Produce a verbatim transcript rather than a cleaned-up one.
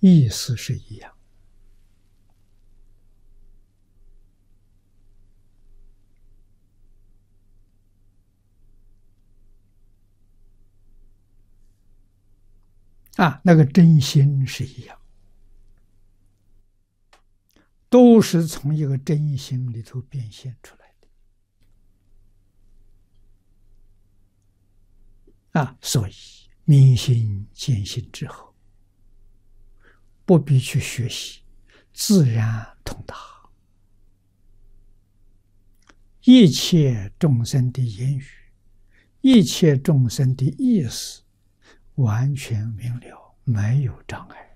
意思是一样。啊，那个真心是一样，都是从一个真心里头变现出来的。啊，所以明心见性之后，不必去学习，自然通达。一切众生的言语，一切众生的意思，完全明了，没有障碍。